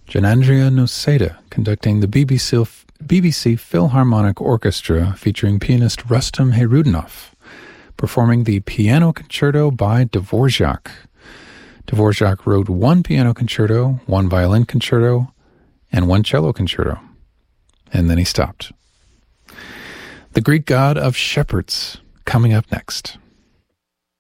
Janandria Noseda conducting the BBC Philharmonic Orchestra featuring pianist Rustam Hayrudanov, performing the Piano Concerto by Dvorak. Dvorak wrote 1 piano concerto, 1 violin concerto, and 1 cello concerto. And then he stopped. The Greek god of shepherds, coming up next.